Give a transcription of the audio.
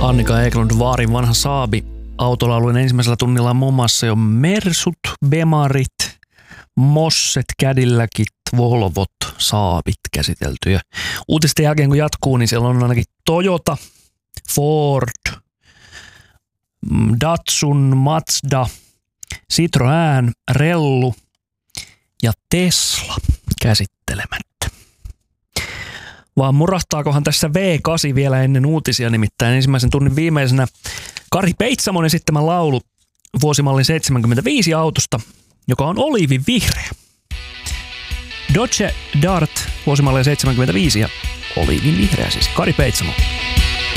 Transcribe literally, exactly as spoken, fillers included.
Annika Eklund, Vaarin vanha Saabi. Autolaulujen ensimmäisellä tunnilla on muun muassa jo Mersut, Bemarit, Mosset, Cadillacit, Volvot, Saabit käsitelty. Ja uutisten jälkeen kun jatkuu, niin siellä on ainakin Toyota, Ford, Datsun, Mazda, Citroën, Rellu ja Tesla käsittelemättä. Vaan murahtaakohan tässä V kahdeksan vielä ennen uutisia, nimittäin ensimmäisen tunnin viimeisenä Kari Peitsamon esittämä laulu vuosimallin seitsemänkymmentäviisi autosta, joka on oliivivihreä. Dodge Dart vuosimallin seitsemänkymmentäviisi ja oliivivihreä siis. Kari Peitsamo.